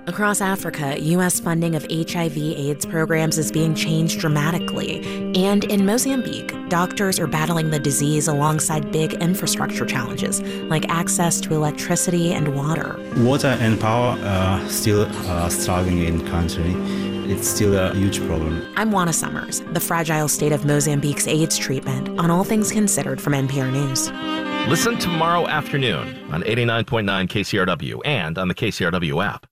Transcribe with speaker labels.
Speaker 1: Across Africa, U.S. funding of HIV/AIDS programs is being changed dramatically. And in Mozambique, doctors are battling the disease alongside big infrastructure challenges, like access to electricity and water.
Speaker 2: Water and power are still struggling in the country. It's still a huge problem.
Speaker 1: I'm Juana Summers, the fragile state of Mozambique's AIDS treatment on All Things Considered from NPR News.
Speaker 3: Listen tomorrow afternoon on 89.9 KCRW and on the KCRW app.